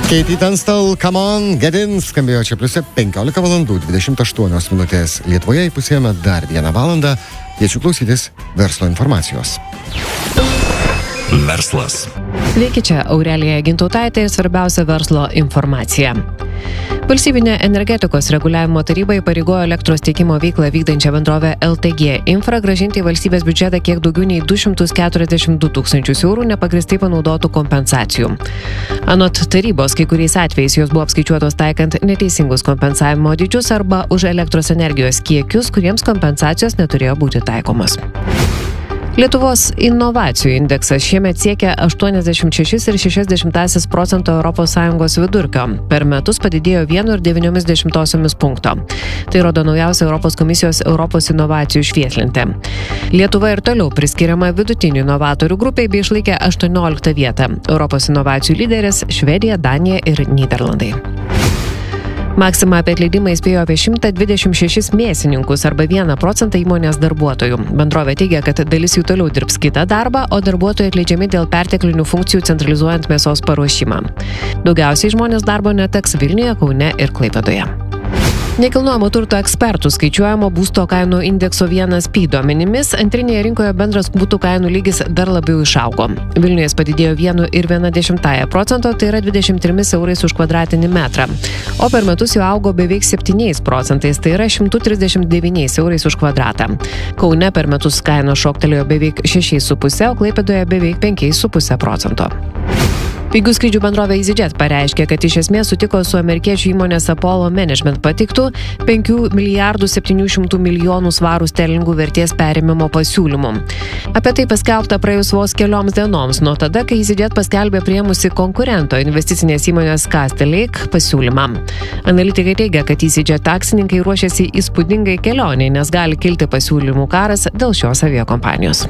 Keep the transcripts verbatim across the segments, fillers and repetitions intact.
Katie Tunstall, Come On, Get In, skambėjo čia pliuse penkiolika valandų dvidešimt aštuonios minutės. Lietuvoje įpusėjome dar vieną valandą. Kviečiu klausytis verslo informacijos. Verslas. Sveiki, čia Aurelija Gintautaitė ir svarbiausia verslo informacija. Valstybinė energetikos reguliavimo taryba įpareigojo elektros tiekimo veiklą vykdančią bendrovę L T G Infra grąžinti į valstybės biudžetą kiek daugiau nei du šimtus keturiasdešimt du tūkstančius eurų nepagristai panaudotų kompensacijų. Anot tarybos, kai kuriais atvejais jos buvo apskaičiuotos taikant neteisingus kompensavimo dydžius arba už elektros energijos kiekius, kuriems kompensacijos neturėjo būti taikomos. Lietuvos inovacijų indeksas šiemet siekia aštuoniasdešimt šeši ir šešias dešimtąsias procento Europos Sąjungos vidurkio. Per metus padidėjo vienu ir devyniomis dešimtosiomis punkto. Tai rodo naujausia Europos komisijos Europos inovacijų švieslentė. Lietuva ir toliau priskiriama vidutinių inovatorių grupiai bei išlaikė aštuonioliktą vietą. Europos inovacijų lyderės Švedija, Danija ir Nyderlandai. Maxima apie atleidimą įspėjo apie šimtą dvidešimt šešis mėsininkus arba vieną procentą įmonės darbuotojų. Bendrovė teigia, kad dalis jų toliau dirbs kitą darbą, o darbuotojai atleidžiami dėl perteklinių funkcijų centralizuojant mėsos paruošimą. Daugiausiai žmonės darbo neteks Vilniuje, Kaune ir Klaipėdoje. Nekilnojamo turto ekspertų skaičiuojamo būsto kainų indekso vienas P duomenimis antrinėje rinkoje bendras būtų kainų lygis dar labiau išaugo. Vilniuje jis padidėjo vienu ir viena dešimtąja procento, tai yra dvidešimt trimis eurais už kvadratinį metrą. O per metus jau augo beveik septyniais procentais, tai yra šimtu trisdešimt devyniais eurais už kvadratą. Kaune per metus kainos šoktelėjo beveik šešiais su puse, o Klaipėdoje beveik penkiais su puse procento. Pigių skrydžių bendrovė EasyJet pareiškė, kad iš esmės sutiko su amerikiečių įmonės Apollo Management pateiktų penkių milijardų septynių šimtų milijonų svarų sterlingų vertės perėmimo pasiūlymų. Apie tai paskelbta praėjus vos kelioms dienoms nuo tada, kai EasyJet paskelbė priėmusi konkurento investicinės įmonės Castlelake pasiūlymą. Analitikai teigia, kad EasyJet akcininkai ruošiasi įspūdingai kelioniai, nes gali kilti pasiūlymų karas dėl šios aviakompanijos.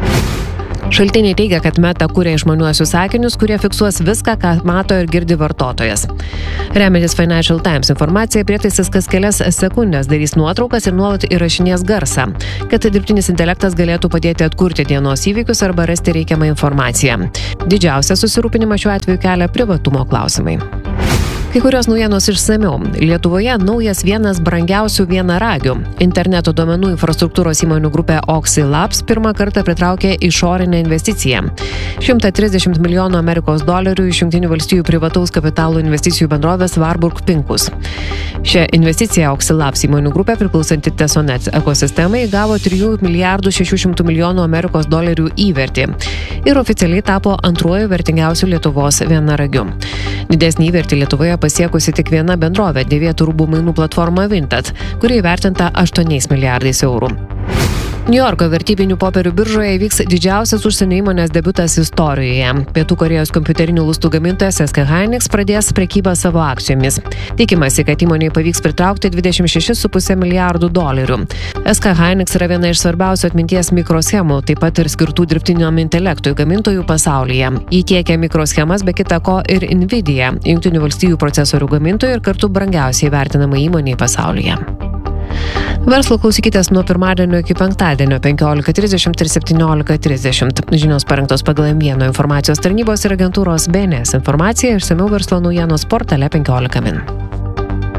Šaltiniai teigia, kad Meta kuria išmaniuosius akinius, kurie fiksuos viską, ką mato ir girdi vartotojas. Remiantis Financial Times informacija, prietaisas kas kelias sekundės darys nuotraukas ir nuolat įrašinės garsą, kad dirbtinis intelektas galėtų padėti atkurti dienos įvykius arba rasti reikiamą informaciją. Didžiausią susirūpinimą šiuo atveju kelia privatumo klausimai. Kai kurios naujienos išsamiau. Lietuvoje naujas vienas brangiausių vienaragių. Interneto duomenų infrastruktūros įmonių grupė Oxy Labs pirmą kartą pritraukė išorinę investiciją. šimtą trisdešimt milijonų Amerikos dolerių iš Jungtinių valstijų privataus kapitalo investicijų bendrovės Warburg Pincus. Šią investiciją Oxy Labs įmonių grupė priklausanti Tesonet ekosistemai gavo trijų milijardų šešių šimtų milijonų Amerikos dolerių įvertį ir oficialiai tapo antruoju vertingiausiu Lietuvos vienaragiu. Didesnį įvertį Lietuvoje pasiekusi tik viena bendrovė – dėvėtų rūbų mainų platforma Vinted, kuri įvertinta aštuoniais milijardais eurų. Niujorko vertybinių popierių biržoje įvyks didžiausias užsienio įmonės debiutas istorijoje. Pietų Korėjos kompiuterinių lustų gamintojas S K Hynix pradės prekybą savo akcijomis. Tikimasi, kad įmonei pavyks pritraukti dvidešimt šešis su puse milijardų dolerių. S K Hynix yra viena iš svarbiausių atminties mikroschemų, taip pat ir skirtų dirbtiniam intelektui gamintojų pasaulyje. Ji tiekia mikroschemas be kita ko ir Nvidia, Jungtinių valstijų procesorių gamintojų ir kartu brangiausiai vertinama įmonė pasaulyje. Verslo klausykitės nuo pirmadienio iki penktadienio penkiolika trisdešimt ir septyniolika trisdešimt. Žinios parengtos pagal M vieno informacijos tarnybos ir agentūros B N S informaciją išsamiau verslo naujienos portale penkiolika min.